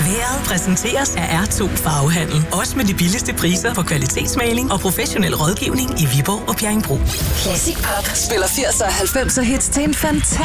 Været præsenteres af R2 Farvehandel. Også med de billigste priser på kvalitetsmaling og professionel rådgivning i Viborg og Bjerringbro. Classic Pop spiller 80'er og 90'er hits til en fantastisk